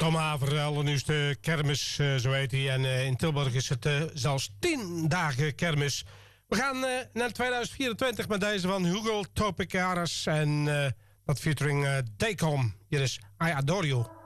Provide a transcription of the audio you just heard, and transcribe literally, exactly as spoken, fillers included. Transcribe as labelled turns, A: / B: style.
A: Tom Haverel, nu is de kermis, uh, zo heet hij. En uh, in Tilburg is het uh, zelfs tien dagen kermis. We gaan uh, naar tweeduizend vierentwintig met deze van Hugo Topicaris. En uh, dat featuring uh, Dacom. Hier is I Adore You.